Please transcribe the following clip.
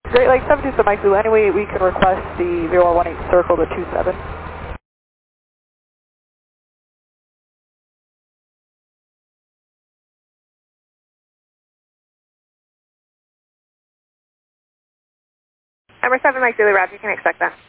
Great Lake 727 Mike Zulu. Anyway, we can request the 0118 circle to 27. Number 7 Mike Zulu, Roger, you can expect that.